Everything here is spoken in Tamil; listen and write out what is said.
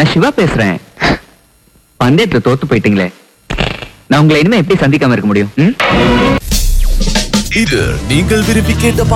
நான் சிவா பேசுறேன். பந்தயத்துல தோத்து போயிட்டீங்களே, நான் உங்களை இனிமே எப்படி சந்திக்காம இருக்க முடியும்? இது நீங்கள் விரும்பி கேட்ட